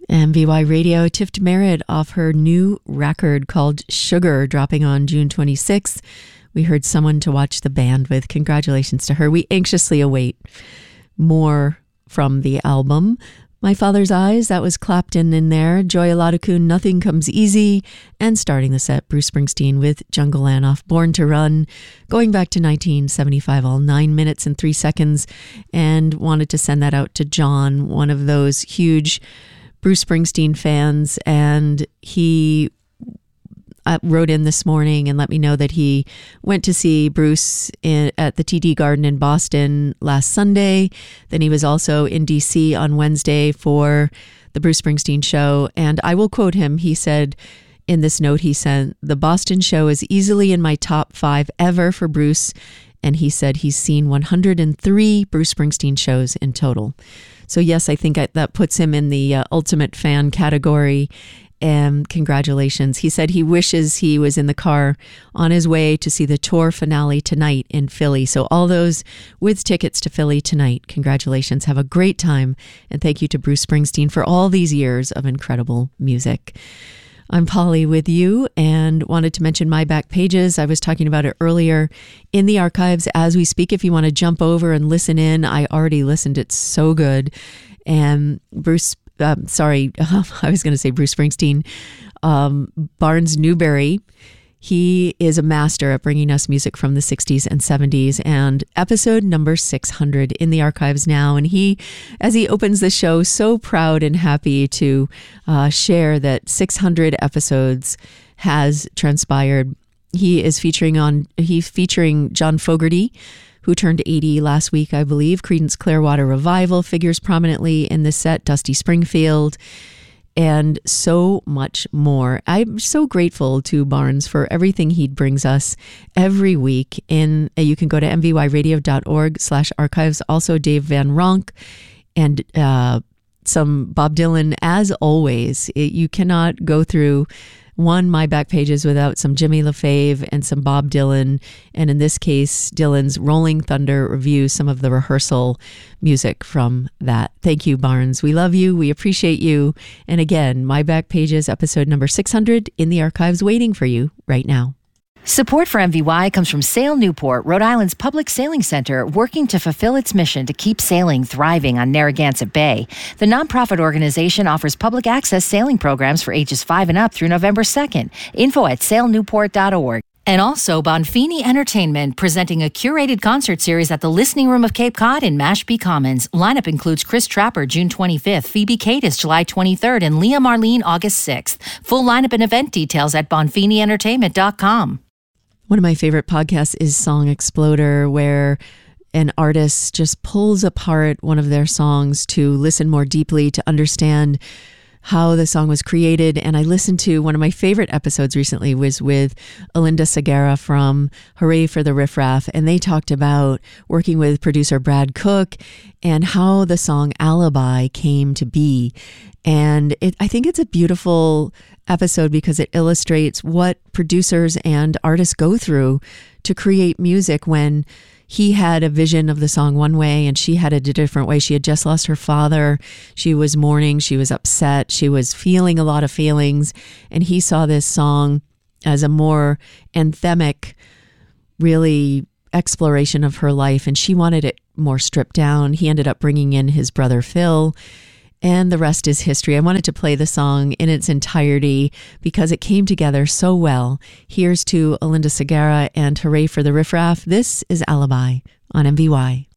MVY Radio, Tiff Merritt off her new record called Sugar, dropping on June 26th. We heard Someone to Watch the Band With. Congratulations to her. We anxiously await more from the album. My Father's Eyes, that was Clapton in there. Joy Oladokun, Nothing Comes Easy. And starting the set, Bruce Springsteen with Jungle Land off Born to Run. Going back to 1975, all 9 minutes and 3 seconds. And wanted to send that out to John, one of those huge Bruce Springsteen fans, and he wrote in this morning and let me know that he went to see Bruce at the TD Garden in Boston last Sunday. Then he was also in DC on Wednesday for the Bruce Springsteen show. And I will quote him. He said in this note he sent, "The Boston show is easily in my top 5 ever for Bruce." And he said he's seen 103 Bruce Springsteen shows in total. So yes, I think that puts him in the ultimate fan category. And congratulations. He said he wishes he was in the car on his way to see the tour finale tonight in Philly. So all those with tickets to Philly tonight, congratulations. Have a great time. And thank you to Bruce Springsteen for all these years of incredible music. I'm Polly with you and wanted to mention My Back Pages. I was talking about it earlier in the archives as we speak. If you want to jump over and listen in, I already listened. It's so good. And I was going to say Bruce Springsteen, Barnes Newberry. He is a master at bringing us music from the 60s and 70s, and episode number 600 in the archives now. And he, as he opens the show, so proud and happy to share that 600 episodes has transpired. He's featuring John Fogerty, who turned 80 last week, I believe. Creedence Clearwater Revival figures prominently in this set, Dusty Springfield, and so much more. I'm so grateful to Barnes for everything he brings us every week. You can go to mvyradio.org/archives. Also, Dave Van Ronk and some Bob Dylan, as always. You cannot go through My Back Pages without some Jimmy LaFave and some Bob Dylan, and in this case, Dylan's Rolling Thunder Review, some of the rehearsal music from that. Thank you, Barnes. We love you. We appreciate you. And again, My Back Pages, episode number 600 in the archives waiting for you right now. Support for MVY comes from Sail Newport, Rhode Island's public sailing center, working to fulfill its mission to keep sailing thriving on Narragansett Bay. The nonprofit organization offers public access sailing programs for ages 5 and up through November 2nd. Info at sailnewport.org. And also Bonfini Entertainment, presenting a curated concert series at the Listening Room of Cape Cod in Mashpee Commons. Lineup includes Chris Trapper, June 25th, Phoebe Cadis, July 23rd, and Leah Marlene, August 6th. Full lineup and event details at bonfinientertainment.com. One of my favorite podcasts is Song Exploder, where an artist just pulls apart one of their songs to listen more deeply, to understand how the song was created. And I listened to one of my favorite episodes recently was with Alinda Segarra from Hooray for the Riff Raff. And they talked about working with producer Brad Cook and how the song Alibi came to be. And I think it's a beautiful episode because it illustrates what producers and artists go through to create music. When he had a vision of the song one way and she had it a different way. She had just lost her father. She was mourning. She was upset. She was feeling a lot of feelings. And he saw this song as a more anthemic, really exploration of her life. And she wanted it more stripped down. He ended up bringing in his brother Phil. And the rest is history. I wanted to play the song in its entirety because it came together so well. Here's to Alinda Segarra and Hooray for the Riff Raff. This is Alibi on MVY.